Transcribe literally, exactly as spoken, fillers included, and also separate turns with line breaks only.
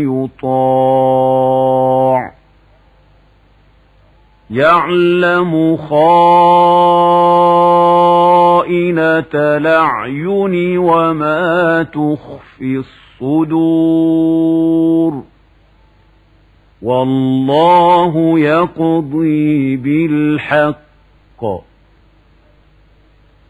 يطاع يعلم خائنة الأعين وما تخفي الصدور والله يقضي بالحق